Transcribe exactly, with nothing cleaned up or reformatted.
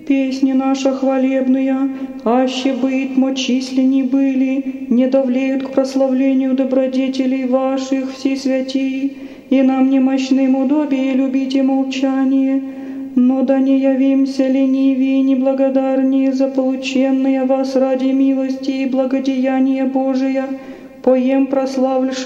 Песни наша хвалебная, аще быть мочислени были, не довлеют к прославлению добродетелей ваших, все святии, и нам немощным удобие любите молчание, но да не явимся ленивее и неблагодарнее за полученное вас ради милости и благодеяния Божия, поем прославль